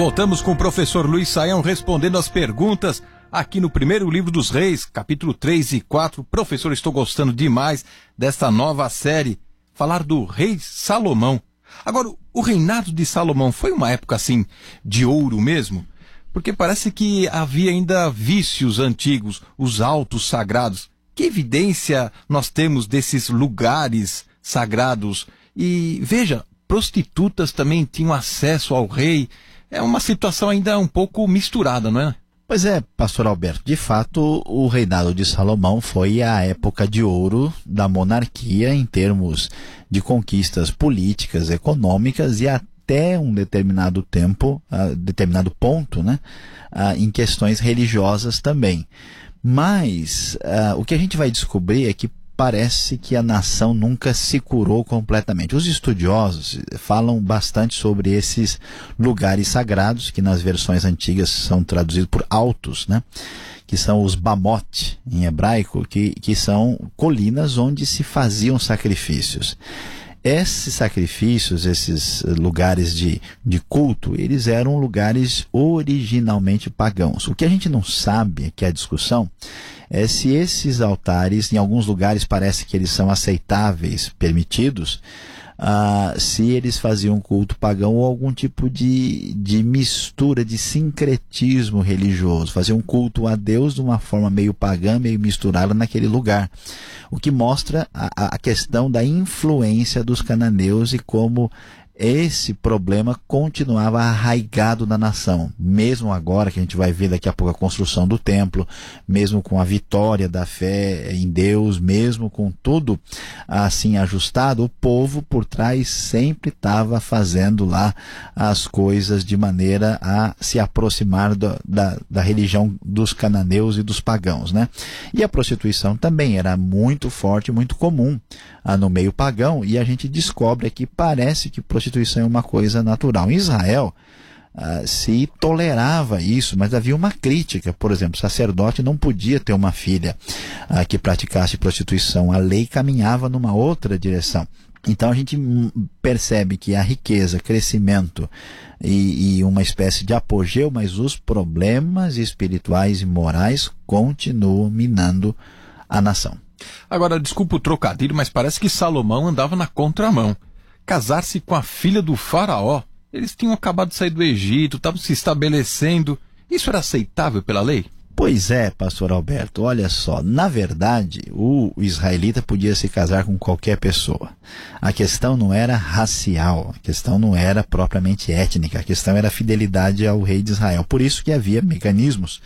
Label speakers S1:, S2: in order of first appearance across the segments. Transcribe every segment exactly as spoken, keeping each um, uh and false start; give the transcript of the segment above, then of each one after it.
S1: Voltamos com o professor Luiz Saião respondendo as perguntas aqui no primeiro livro dos reis, capítulo três e quatro. Professor, estou gostando demais desta nova série, falar do rei Salomão. Agora, o reinado de Salomão foi uma época assim de ouro mesmo? Porque parece que havia ainda vícios antigos, os altos sagrados. Que evidência nós temos desses lugares sagrados? E veja, prostitutas também tinham acesso ao rei. É uma situação ainda um pouco misturada, não é?
S2: Pois é, pastor Alberto, de fato o reinado de Salomão foi a época de ouro da monarquia em termos de conquistas políticas, econômicas e até um determinado tempo, uh, determinado ponto, né, uh, em questões religiosas também. Mas uh, o que a gente vai descobrir é que parece que a nação nunca se curou completamente. Os estudiosos falam bastante sobre esses lugares sagrados, que nas versões antigas são traduzidos por altos, né? Que são os Bamot, em hebraico, que, que são colinas onde se faziam sacrifícios. Esses sacrifícios, esses lugares de, de culto, eles eram lugares originalmente pagãos. O que a gente não sabe, aqui a discussão, é se esses altares, em alguns lugares parece que eles são aceitáveis, permitidos, uh, se eles faziam culto pagão ou algum tipo de, de mistura, de sincretismo religioso, faziam culto a Deus de uma forma meio pagã, meio misturada naquele lugar. O que mostra a, a questão da influência dos cananeus e como esse problema continuava arraigado na nação, mesmo agora que a gente vai ver daqui a pouco a construção do templo, mesmo com a vitória da fé em Deus, mesmo com tudo assim ajustado, o povo por trás sempre estava fazendo lá as coisas de maneira a se aproximar do, da, da religião dos cananeus e dos pagãos, né? E a prostituição também era muito forte, muito comum ah, no meio pagão, e a gente descobre aqui, parece que prostituição Prostituição é uma coisa natural. Em Israel uh, se tolerava isso, mas havia uma crítica. Por exemplo, o sacerdote não podia ter uma filha uh, que praticasse prostituição. A lei caminhava numa outra direção. Então a gente percebe que a riqueza, crescimento e, e uma espécie de apogeu, mas os problemas espirituais e morais continuam minando a nação.
S1: Agora, desculpa o trocadilho, mas parece que Salomão andava na contramão. Casar-se com a filha do faraó. Eles tinham acabado de sair do Egito, estavam se estabelecendo. Isso era aceitável pela lei?
S2: Pois é, pastor Alberto, olha só, na verdade, o israelita podia se casar com qualquer pessoa. A questão não era racial, a questão não era propriamente étnica, a questão era a fidelidade ao rei de Israel. Por isso que havia mecanismos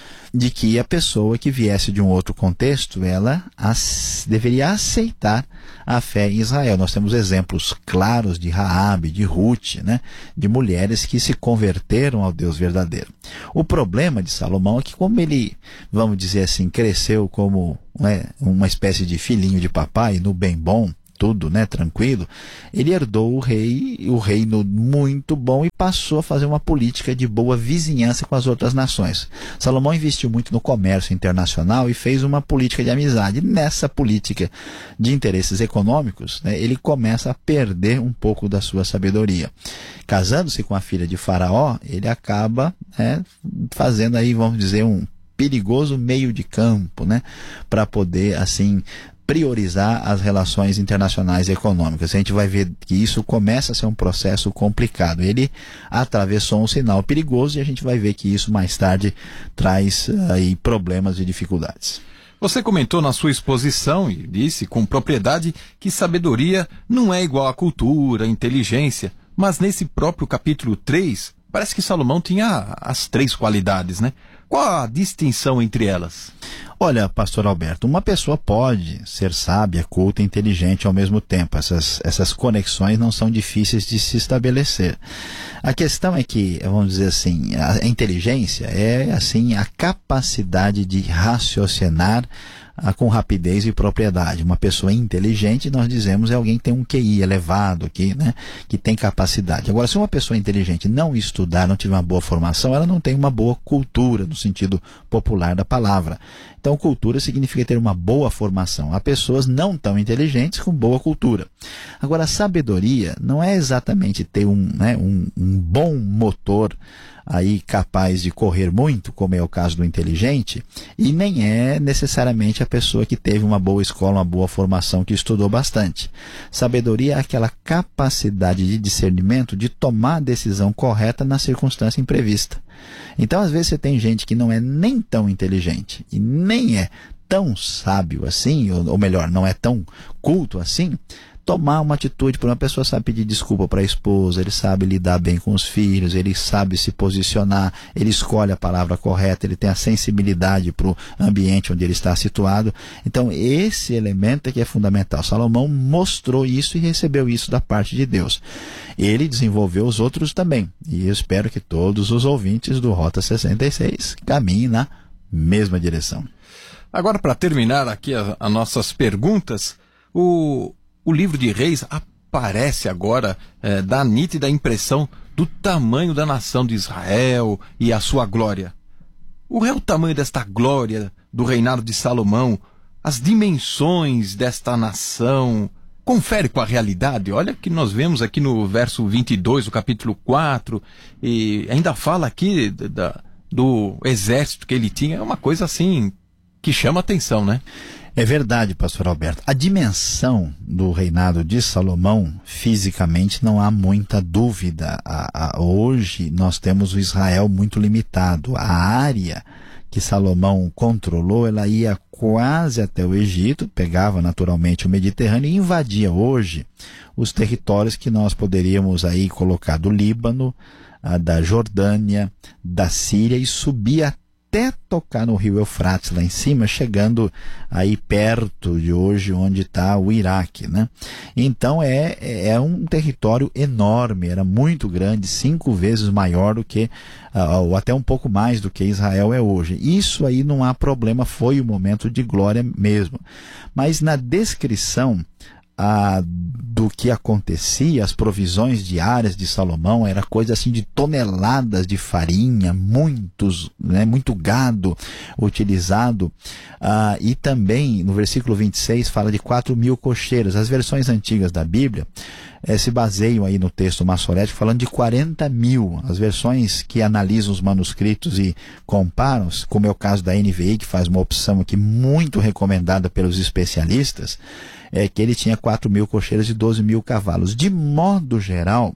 S2: de que a pessoa que viesse de um outro contexto, ela as, deveria aceitar a fé em Israel. Nós temos exemplos claros de Raabe, de Ruth, né, de mulheres que se converteram ao Deus verdadeiro. O problema de Salomão é que, como ele, vamos dizer assim, cresceu como, né, uma espécie de filhinho de papai, no bem bom, tudo, né, tranquilo, ele herdou o rei, o reino muito bom e passou a fazer uma política de boa vizinhança com as outras nações. Salomão investiu muito no comércio internacional e fez uma política de amizade. Nessa política de interesses econômicos, né, ele começa a perder um pouco da sua sabedoria. Casando-se com a filha de Faraó, ele acaba, né, fazendo aí, vamos dizer, um perigoso meio de campo, né, para poder, assim, priorizar as relações internacionais e econômicas. A gente vai ver que isso começa a ser um processo complicado. Ele atravessou um sinal perigoso e a gente vai ver que isso mais tarde traz aí problemas e dificuldades.
S1: Você comentou na sua exposição e disse com propriedade que sabedoria não é igual a cultura, inteligência, mas nesse próprio capítulo três, parece que Salomão tinha as três qualidades, né? Qual a distinção entre elas?
S2: Olha, pastor Alberto, uma pessoa pode ser sábia, culta e inteligente ao mesmo tempo. Essas, essas conexões não são difíceis de se estabelecer. A questão é que, vamos dizer assim, a inteligência é assim a capacidade de raciocinar ah, com rapidez e propriedade. Uma pessoa inteligente, nós dizemos, é alguém que tem um Q I elevado, que, né, que tem capacidade. Agora, se uma pessoa inteligente não estudar, não tiver uma boa formação, ela não tem uma boa cultura, no sentido popular da palavra. Então, cultura significa ter uma boa formação. Há pessoas não tão inteligentes com boa cultura. Agora, a sabedoria não é exatamente ter um, né, um, um bom motor aí capaz de correr muito, como é o caso do inteligente, e nem é necessariamente a pessoa que teve uma boa escola, uma boa formação, que estudou bastante. Sabedoria é aquela capacidade de discernimento de tomar a decisão correta na circunstância imprevista. Então, às vezes, você tem gente que não é nem tão inteligente e nem é tão sábio assim, ou, ou melhor, não é tão culto assim, tomar uma atitude. Por uma pessoa sabe pedir desculpa para a esposa, ele sabe lidar bem com os filhos, ele sabe se posicionar, ele escolhe a palavra correta, ele tem a sensibilidade para o ambiente onde ele está situado. Então, esse elemento é que é fundamental. Salomão mostrou isso e recebeu isso da parte de Deus. Ele desenvolveu os outros também. E eu espero que todos os ouvintes do Rota sessenta e seis caminhem na mesma direção.
S1: Agora, para terminar aqui as, as nossas perguntas, o... O livro de Reis aparece agora, é, dá a nítida impressão do tamanho da nação de Israel e a sua glória. O real tamanho desta glória do reinado de Salomão, as dimensões desta nação, confere com a realidade. Olha que nós vemos aqui no verso vinte e dois, do capítulo quatro, e ainda fala aqui da, do exército que ele tinha. É uma coisa assim que chama atenção, né?
S2: É verdade, pastor Alberto. A dimensão do reinado de Salomão, fisicamente, não há muita dúvida. A, a, hoje nós temos o Israel muito limitado. A área que Salomão controlou, ela ia quase até o Egito, pegava naturalmente o Mediterrâneo e invadia hoje os territórios que nós poderíamos aí colocar do Líbano, a, da Jordânia, da Síria, e subir até até tocar no rio Eufrates lá em cima, chegando aí perto de hoje onde está o Iraque, né? Então é, é um território enorme, era muito grande, cinco vezes maior do que, uh, ou até um pouco mais do que Israel é hoje. Isso aí não há problema, foi o momento de glória mesmo. Mas na descrição Ah, do que acontecia, as provisões diárias de Salomão, era coisa assim de toneladas de farinha, muitos, né, muito gado utilizado, ah, e também no versículo vinte e seis fala de quatro mil cocheiros. As versões antigas da Bíblia eh, se baseiam aí no texto maçorético falando de quarenta mil. As versões que analisam os manuscritos e comparam, como é o caso da N V I, que faz uma opção aqui muito recomendada pelos especialistas, é que ele tinha quatro mil cocheiros e doze mil cavalos. De modo geral,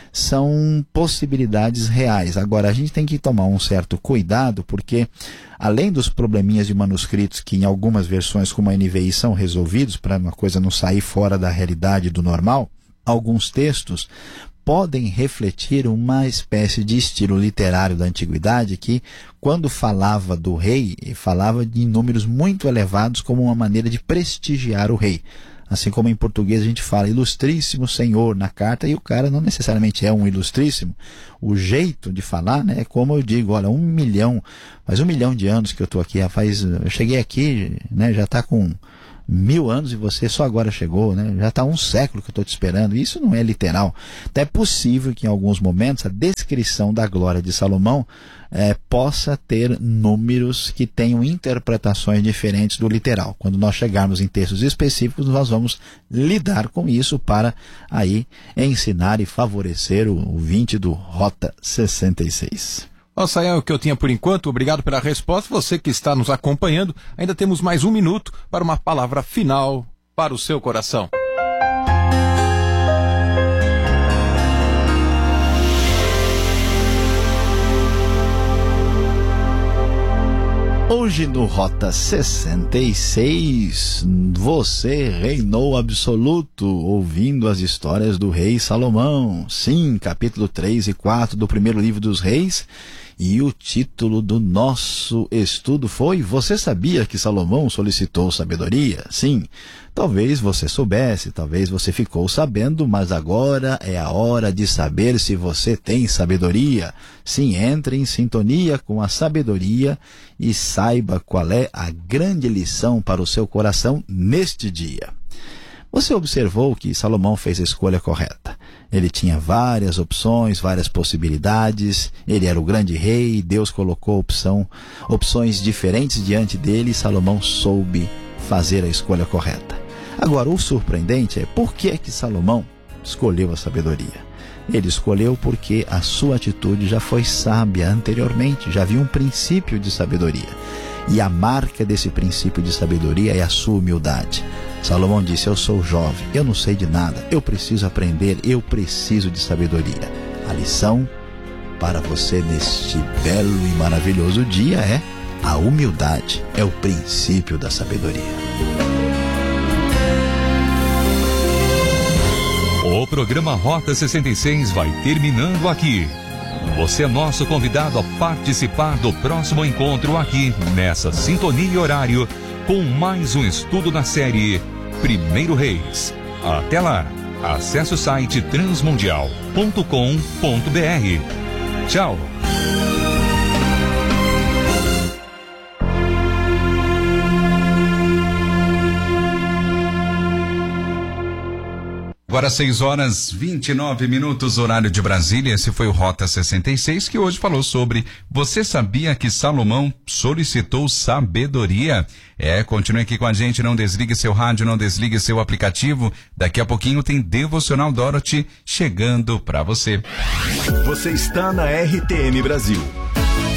S2: são possibilidades reais. Agora, a gente tem que tomar um certo cuidado, porque além dos probleminhas de manuscritos que em algumas versões como a N V I são resolvidos, para uma coisa não sair fora da realidade do normal, alguns textos podem refletir uma espécie de estilo literário da antiguidade que, quando falava do rei, falava de números muito elevados como uma maneira de prestigiar o rei. Assim como em português a gente fala ilustríssimo senhor na carta, e o cara não necessariamente é um ilustríssimo. O jeito de falar, né, é como eu digo, olha, um milhão, faz um milhão de anos que eu estou aqui, rapaz, eu cheguei aqui, né, já está com mil anos e você só agora chegou, né? Já está um século que eu estou te esperando. Isso não é literal. Então é possível que em alguns momentos a descrição da glória de Salomão é, possa ter números que tenham interpretações diferentes do literal. Quando nós chegarmos em textos específicos, nós vamos lidar com isso para aí ensinar e favorecer o ouvinte do Rota sessenta e seis.
S1: Nossa, é o que eu tinha por enquanto. Obrigado pela resposta. Você que está nos acompanhando, ainda temos mais um minuto para uma palavra final para o seu coração.
S2: Hoje no Rota sessenta e seis, você reinou absoluto, ouvindo as histórias do rei Salomão. Sim, capítulo três e quatro do primeiro livro dos Reis. E o título do nosso estudo foi: Você sabia que Salomão solicitou sabedoria? Sim, talvez você soubesse, talvez você ficou sabendo, mas agora é a hora de saber se você tem sabedoria. Sim, entre em sintonia com a sabedoria e saiba qual é a grande lição para o seu coração neste dia. Você observou que Salomão fez a escolha correta. Ele tinha várias opções, várias possibilidades. Ele era o grande rei, Deus colocou opção, opções diferentes diante dele e Salomão soube fazer a escolha correta. Agora, o surpreendente é por que que Salomão escolheu a sabedoria. Ele escolheu porque a sua atitude já foi sábia anteriormente, já havia um princípio de sabedoria. E a marca desse princípio de sabedoria é a sua humildade. Salomão disse: eu sou jovem, eu não sei de nada, eu preciso aprender, eu preciso de sabedoria. A lição para você neste belo e maravilhoso dia é: a humildade é o princípio da sabedoria.
S3: O programa Rota sessenta e seis vai terminando aqui. Você é nosso convidado a participar do próximo encontro aqui, nessa sintonia e horário, com mais um estudo na série Primeiro Reis. Até lá, acesse o site transmundial ponto com ponto br. Tchau!
S4: Agora seis horas e vinte e nove minutos, horário de Brasília. Esse foi o Rota sessenta e seis, que hoje falou sobre: você sabia que Salomão solicitou sabedoria? É, continue aqui com a gente, não desligue seu rádio, não desligue seu aplicativo. Daqui a pouquinho tem Devocional Dorothy chegando para você.
S5: Você está na R T M Brasil.